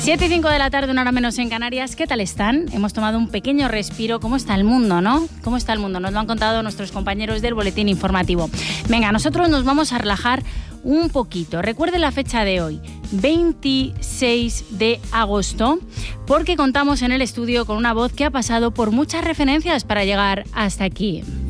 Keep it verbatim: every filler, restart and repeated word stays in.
siete y cinco de la tarde, una hora menos en Canarias. ¿Qué tal están? Hemos tomado un pequeño respiro. ¿Cómo está el mundo, no? ¿Cómo está el mundo? Nos lo han contado nuestros compañeros del boletín informativo. Venga, nosotros nos vamos a relajar un poquito. Recuerde la fecha de hoy, veintiséis de agosto, porque contamos en el estudio con una voz que ha pasado por muchas referencias para llegar hasta aquí.